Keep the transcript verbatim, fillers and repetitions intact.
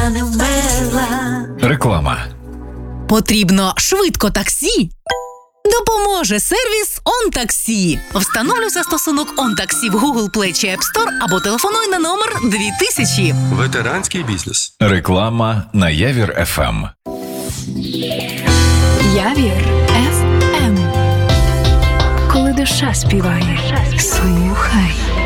я не вмерла. Реклама. Потрібно швидко таксі? Допоможе сервіс OnTaxi. Встановлюй застосунок OnTaxi в Google Play чи App Store або телефонуй на номер дві тисячі. Ветеранський бізнес. Реклама на Явір еф ем. Явір еф ем. Коли душа співає, слухай.